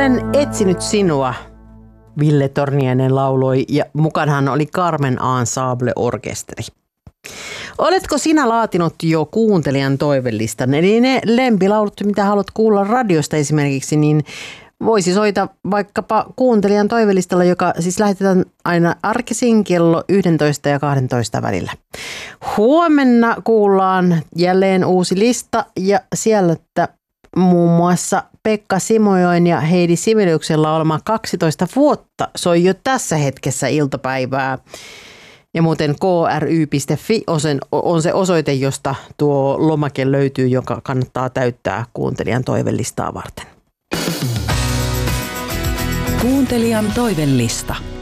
Olen etsinyt sinua, Ville Torniainen lauloi, ja mukanahan oli Carmen Ensemble-orkesteri. Oletko sinä laatinut jo kuuntelijan toivelistan? Eli ne lempilaulut, mitä haluat kuulla radiosta esimerkiksi, niin voisi soita vaikkapa kuuntelijan toivelistalla, joka siis lähetetään aina arkisin kello 11 ja 12 välillä. Huomenna kuullaan jälleen uusi lista ja sieltä muun muassa Pekka Simojoen ja Heidi Sibeliuksen laulama 12 vuotta soi jo tässä hetkessä iltapäivää. Ja muuten kry.fi on se osoite, josta tuo lomake löytyy, joka kannattaa täyttää kuuntelijan toivelistaa varten. Kuuntelijan toivelista.